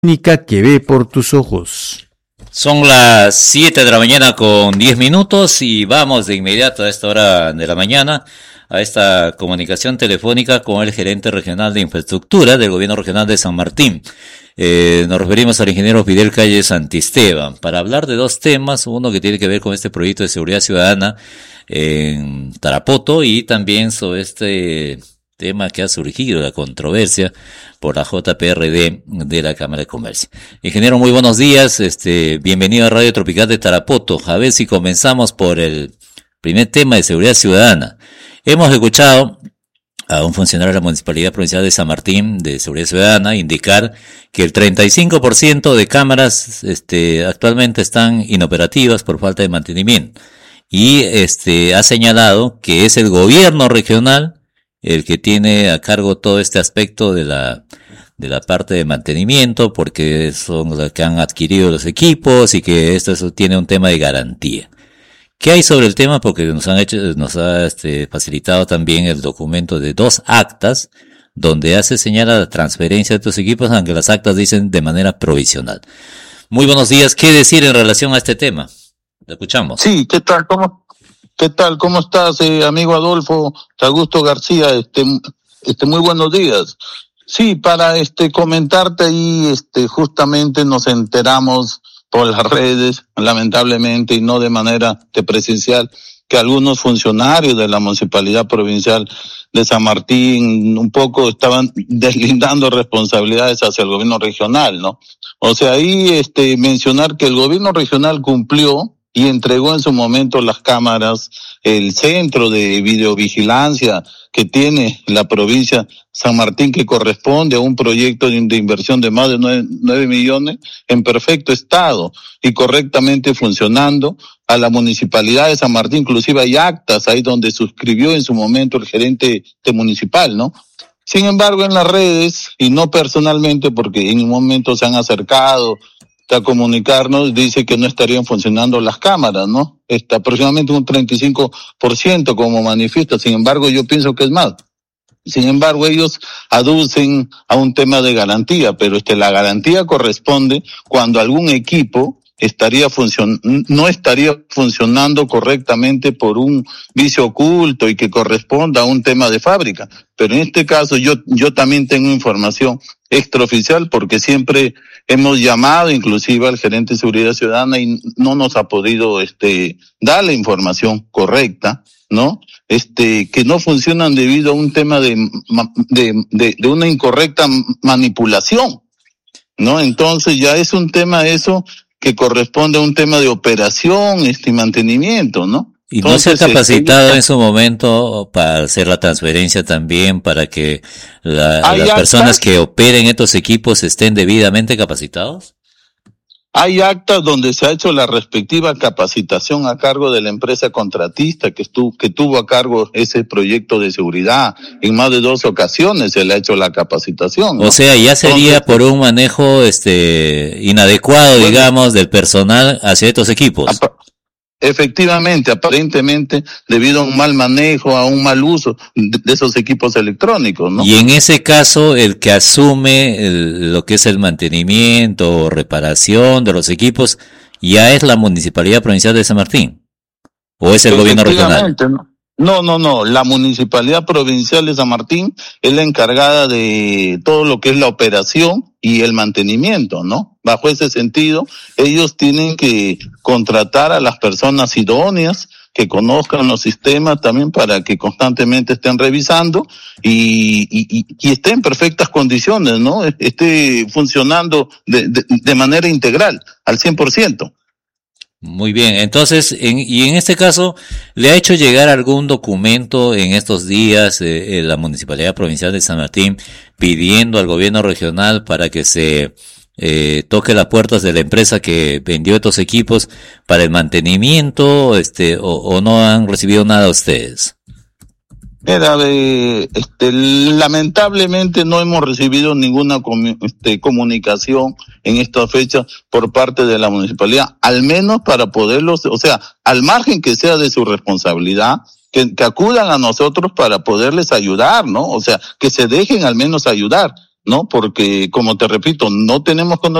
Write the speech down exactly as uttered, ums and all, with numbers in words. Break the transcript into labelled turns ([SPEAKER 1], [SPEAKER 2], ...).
[SPEAKER 1] Única que ve por tus ojos.
[SPEAKER 2] Son las siete de la mañana con diez minutos y vamos de inmediato a esta hora de la mañana a esta comunicación telefónica con el gerente regional de infraestructura del gobierno regional de San Martín. Eh, nos referimos al ingeniero Fidel Calle Santisteban para hablar de dos temas, uno que tiene que ver con este proyecto de seguridad ciudadana en Tarapoto y también sobre este tema que ha surgido, la controversia por la J P R D de la Cámara de Comercio. Ingeniero, muy buenos días, este, bienvenido a Radio Tropical de Tarapoto. A ver si comenzamos por el primer tema de seguridad ciudadana. Hemos escuchado a un funcionario de la Municipalidad Provincial de San Martín de Seguridad Ciudadana indicar que el treinta y cinco por ciento de cámaras este, actualmente están inoperativas por falta de mantenimiento. Y este, ha señalado que es el gobierno regional el que tiene a cargo todo este aspecto de la de la parte de mantenimiento, porque son los que han adquirido los equipos y que esto eso tiene un tema de garantía. ¿Qué hay sobre el tema? Porque nos han hecho, nos ha este, facilitado también el documento de dos actas donde hace señal a la transferencia de estos equipos, aunque las actas dicen de manera provisional. Muy buenos días. ¿Qué decir en relación a este tema? Te escuchamos.
[SPEAKER 3] Sí, ¿qué tal? ¿Cómo? ¿Qué tal? ¿Cómo estás, eh, amigo Adolfo Augusto García? Este, este, muy buenos días. Sí, para este comentarte ahí, este, justamente nos enteramos por las redes, lamentablemente, y no de manera de presencial, que algunos funcionarios de la Municipalidad Provincial de San Martín un poco estaban deslindando responsabilidades hacia el gobierno regional, ¿no? O sea, ahí, este, mencionar que el gobierno regional cumplió y entregó en su momento las cámaras, el centro de videovigilancia que tiene la provincia San Martín, que corresponde a un proyecto de, de inversión de más de nueve, nueve millones, en perfecto estado y correctamente funcionando. A la Municipalidad de San Martín, inclusive hay actas ahí donde suscribió en su momento el gerente de municipal, ¿no? Sin embargo, en las redes, y no personalmente, porque en un momento se han acercado a comunicarnos, dice que no estarían funcionando las cámaras, ¿no? Está aproximadamente un treinta y cinco por ciento como manifiesta. Sin embargo, yo pienso que es más. Sin embargo, ellos aducen a un tema de garantía, pero este, la garantía corresponde cuando algún equipo estaría funcion- no estaría funcionando correctamente por un vicio oculto y que corresponda a un tema de fábrica. Pero en este caso yo, yo también tengo información extraoficial porque siempre hemos llamado inclusive al gerente de seguridad ciudadana y no nos ha podido este dar la información correcta, ¿no? Este, que no funcionan debido a un tema de, de, de, de una incorrecta manipulación, ¿no? Entonces ya es un tema eso que corresponde a un tema de operación, este, y mantenimiento, ¿no?
[SPEAKER 2] Y no
[SPEAKER 3] Entonces,
[SPEAKER 2] se ha capacitado
[SPEAKER 3] este,
[SPEAKER 2] en su momento para hacer la transferencia también, para que la, las
[SPEAKER 3] actas,
[SPEAKER 2] personas que operen estos equipos estén debidamente capacitados.
[SPEAKER 3] Hay actas donde se ha hecho la respectiva capacitación a cargo de la empresa contratista que estuvo, que tuvo a cargo ese proyecto de seguridad. En más de dos ocasiones se le ha hecho la capacitación, ¿no?
[SPEAKER 2] O sea, ya sería
[SPEAKER 3] Entonces,
[SPEAKER 2] por un manejo este inadecuado,
[SPEAKER 3] bueno,
[SPEAKER 2] digamos, del personal hacia estos equipos.
[SPEAKER 3] Efectivamente, aparentemente, debido a un mal manejo, a un mal uso de, de esos equipos electrónicos, ¿no?
[SPEAKER 2] Y en ese caso, el que asume el, lo que es el mantenimiento o reparación de los equipos, ¿ya es la Municipalidad Provincial de San Martín? ¿O es el gobierno regional?
[SPEAKER 3] ¿No? No, no, no. La Municipalidad Provincial de San Martín es la encargada de todo lo que es la operación y el mantenimiento, ¿no? Bajo ese sentido, ellos tienen que contratar a las personas idóneas que conozcan los sistemas también para que constantemente estén revisando y, y, y estén en perfectas condiciones, ¿no? Esté funcionando de, de, de manera integral, al cien por ciento.
[SPEAKER 2] Muy bien, entonces, en, y en este caso, ¿le ha hecho llegar algún documento en estos días eh, eh, la Municipalidad Provincial de San Martín pidiendo al gobierno regional para que se eh, toque las puertas de la empresa que vendió estos equipos para el mantenimiento, este, o, o no han recibido nada ustedes?
[SPEAKER 3] Mira, eh, este, lamentablemente no hemos recibido ninguna comu- este, comunicación en esta fecha por parte de la municipalidad, al menos para poderlos, o sea, al margen que sea de su responsabilidad, que, que acudan a nosotros para poderles ayudar, ¿no? O sea, que se dejen al menos ayudar. ¿no? Porque, como te repito, no tenemos conocimiento